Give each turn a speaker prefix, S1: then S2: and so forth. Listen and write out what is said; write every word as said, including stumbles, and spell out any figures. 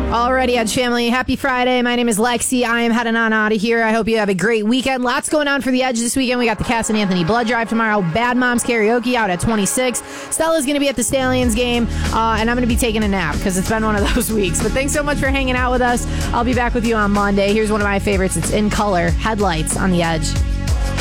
S1: Alrighty, Edge family. Happy Friday. My name is Lexi. I am heading on out of here. I hope you have a great weekend. Lots going on for the Edge this weekend. We got the Cass and Anthony Blood Drive tomorrow. Bad Moms Karaoke out at twenty-six. Stella's going to be at the Stallions game, uh, and I'm going to be taking a nap because it's been one of those weeks. But thanks so much for hanging out with us. I'll be back with you on Monday. Here's one of my favorites. It's In Color, Headlights on the Edge.